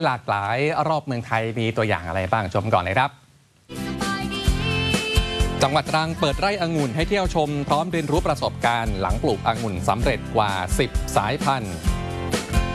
หลากหลายรอบเมืองไทยมีตัวอย่างอะไรบ้างชมก่อนเลยครับจังหวัดตรังเปิดไร่องุ่นให้เที่ยวชมพร้อมเรียนรู้ประสบการณ์หลังปลูกองุ่นสำเร็จกว่า10 สายพันธุ์